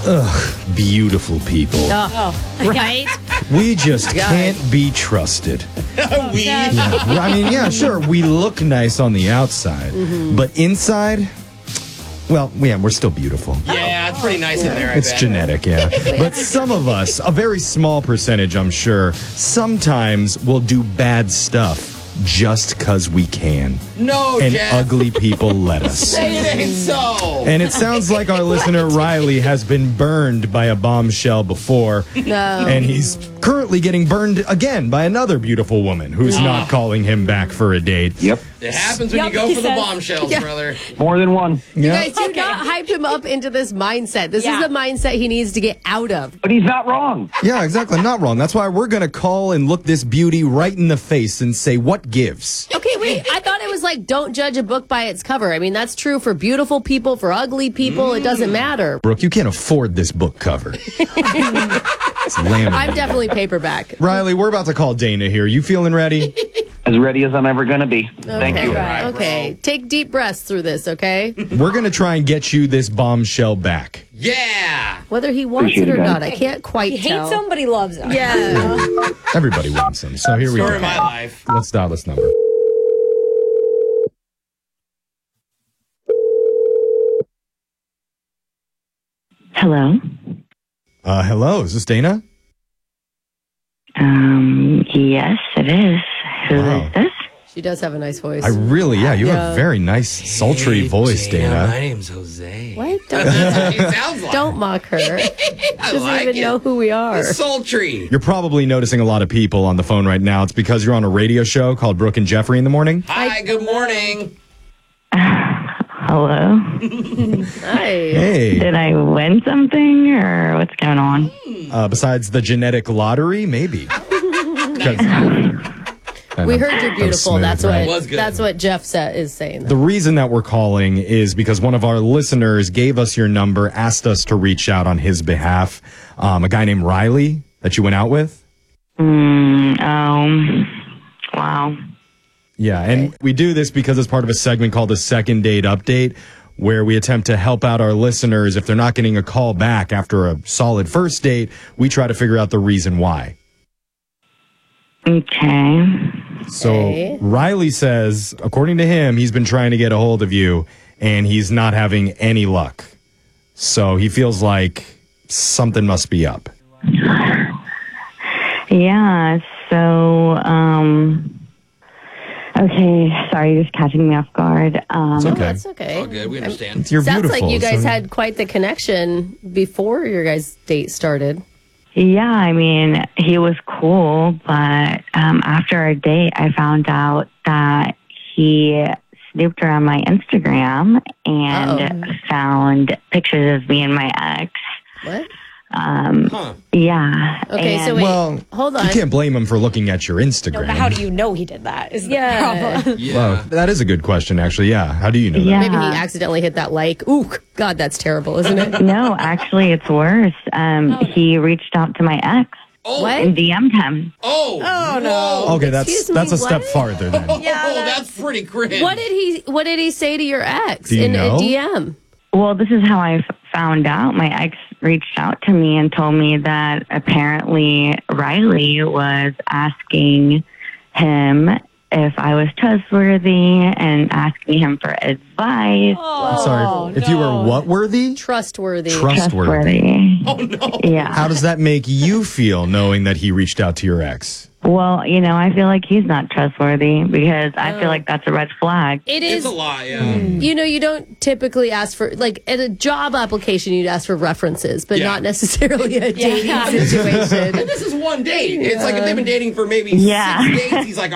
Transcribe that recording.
Beautiful people. Right? We just can't be trusted. I mean, yeah, sure, we look nice on the outside, but inside, well, yeah, we're still beautiful. Yeah, it's pretty nice in there, I It's bet. genetic, yeah. But some of us, a very small percentage, I'm sure, sometimes will do bad stuff just because we can. No, And Jeff. ugly people let us. It ain't so. And it sounds like our listener Riley has been burned by a bombshell before. No. And he's currently getting burned again by another beautiful woman who's not calling him back for a date. Yep. It happens when you go for the bombshells, brother. More than one. You guys do not hype him up into this mindset. This is the mindset he needs to get out of. But he's not wrong. Yeah, exactly. Not wrong. That's why we're going to call and look this beauty right in the face and say, what gives? Okay, wait. I thought it was like, don't judge a book by its cover. I mean, that's true for beautiful people, for ugly people. It doesn't matter. Brooke, you can't afford this book cover. It's laminated. I'm definitely paperback. Riley, we're about to call Dana here. You feeling ready? As ready as I'm ever going to be. Thank you. Okay. Take deep breaths through this, okay? We're going to try and get you this bombshell back. Yeah. Whether he wants Appreciate it or it, guys. not, I can't quite tell. Hate somebody loves him. Yeah. Everybody wants him. So here we Story go. of my life. Let's dial this number. Hello. Hello, is this Dana? Yes, it is. Who Wow. is this? She does have a nice voice. You have a very nice, sultry voice, Dana. My name's Jose. What? That's what it sounds like. Don't mock her. She I doesn't like even it. know who we are. It's sultry. You're probably noticing a lot of people on the phone right now. It's because you're on a radio show called Brooke and Jeffrey in the morning. Hi, good morning. Hello. Hi. Hey. Did I win something or what's going on? Besides the genetic lottery, maybe. 'Cause- We heard you're That was beautiful. smooth, That's right? what Was good. that's what Jeff is saying. The reason that we're calling is because one of our listeners gave us your number, asked us to reach out on his behalf. A guy named Riley that you went out with. Wow. Yeah, and we do this because it's part of a segment called the Second Date Update, where we attempt to help out our listeners. If they're not getting a call back after a solid first date, we try to figure out the reason why. Okay. So Okay. Riley says, according to him, he's been trying to get a hold of you, and he's not having any luck. So he feels like something must be up. Yeah, so, okay, sorry, you're just catching me off guard. It's Oh, okay. that's okay. All good. We understand. You're Sounds beautiful. like you guys so- had quite the connection before your guys' date started. Yeah, I mean, he was cool, but after our date, I found out that he snooped around my Instagram and found pictures of me and my ex. What? Yeah. Okay, and so wait, Well, hold on. you can't blame him for looking at your Instagram. How do you know he did that? Is the Yeah. problem. Yeah. Well, that is a good question, actually. Yeah. How do you know that? Yeah. Maybe he accidentally hit that like. Ooh, God, that's terrible, isn't it? No, actually, it's worse. He reached out to my ex Oh, and DM'd him. oh, no. Okay, Excuse that's me, a step what? farther then. Oh, that's pretty cringe. What did he say to your ex Do you in know? a DM? Well, this is how I found out. My ex reached out to me and told me that apparently Riley was asking him if I was trustworthy and asking him for advice. I'm sorry. If you were what worthy? Trustworthy. Trustworthy. Oh, no. Yeah. How does that make you feel knowing that he reached out to your ex? Well, you know, I feel like he's not trustworthy because I feel like that's a red flag. It It's is. a lot, yeah. You know, you don't typically ask for, like, at a job application, you'd ask for references, but Yeah. not necessarily a dating Yeah. situation. And this is one date. It's like if they've been dating for maybe Yeah. 6 days. He's like,